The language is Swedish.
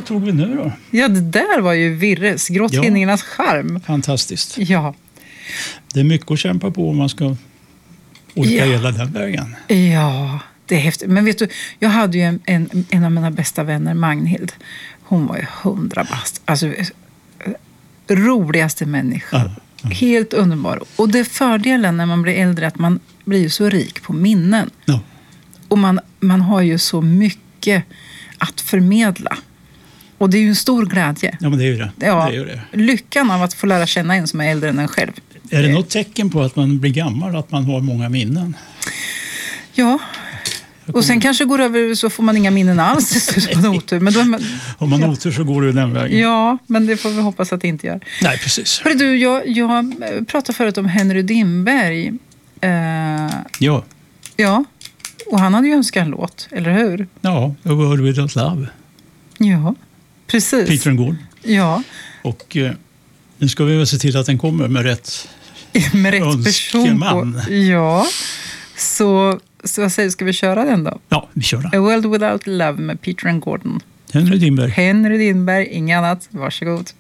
tog vi nu då? Ja, det där var ju Virres, Grottfinningarnas charm. Fantastiskt. Ja. Det är mycket att kämpa på om man ska orka hela den vägen. Ja, det är häftigt. Men vet du, jag hade ju en av mina bästa vänner, Magnhild. Hon var ju 100 bast. Alltså, roligaste människa. Ja. Helt underbar. Och det är fördelen när man blir äldre att man blir ju så rik på minnen. Ja. Och man har ju så mycket att förmedla. Och det är ju en stor glädje. Ja, men det är ju det. Ja, det är ju det. Lyckan av att få lära känna en som är äldre än en själv. Är det något tecken på att man blir gammal, att man har många minnen? Ja. Och sen kanske går över så får man inga minnen alls. Men då om man har otur så går det den vägen. Ja, men det får vi hoppas att det inte gör. Nej, precis. Hörru du, jag pratade förut om Henry Dimberg. Ja. Ja, och han hade ju önskat en låt, eller hur? Ja, A World Without Love. Ja, precis. Peter and Gordon. Ja. Och nu ska vi väl se till att den kommer med rätt person på. Ja, så vad säger du, ska vi köra den då? Ja, vi kör den. A World Without Love med Peter and Gordon. Henry Dimberg. Henry Dimberg, inget annat. Varsågod.